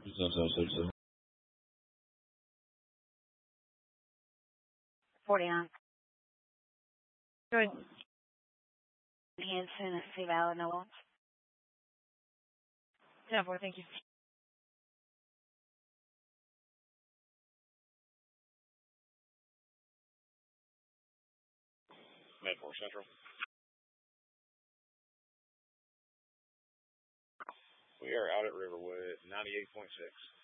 So. 49. Good. Hanson at Sea Valley, no loans. 10-4, thank you. Medford Central. We are out at Riverwood, 98.6.